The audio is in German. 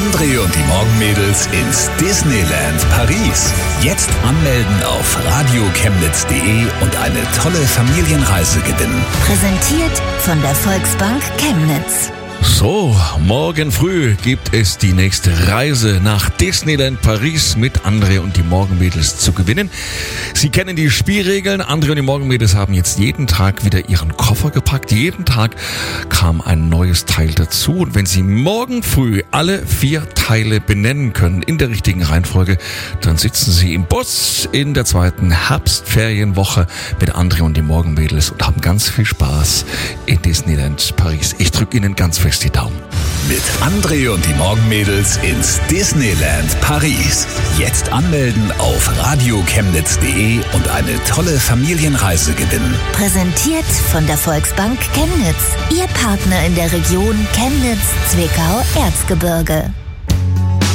André und die Morgenmädels ins Disneyland Paris. Jetzt anmelden auf radiochemnitz.de und eine tolle Familienreise gewinnen. Präsentiert von der Volksbank Chemnitz. So, morgen früh gibt es die nächste Reise nach Disneyland Paris mit André und die Morgenmädels zu gewinnen. Sie kennen die Spielregeln. André und die Morgenmädels haben jetzt jeden Tag wieder ihren Koffer gepackt. Jeden Tag kam ein neues Teil dazu. Und wenn Sie morgen früh alle 4 Teile benennen können in der richtigen Reihenfolge, dann sitzen Sie im Bus in der 2. Herbstferienwoche mit André und die Morgenmädels und haben ganz viel Spaß in Disneyland Paris. Ich drücke Ihnen ganz fest die Daumen. Mit André und die Morgenmädels ins Disneyland Paris. Jetzt anmelden auf radiochemnitz.de und eine tolle Familienreise gewinnen. Präsentiert von der Volksbank Chemnitz. Ihr Partner in der Region Chemnitz, Zwickau, Erzgebirge.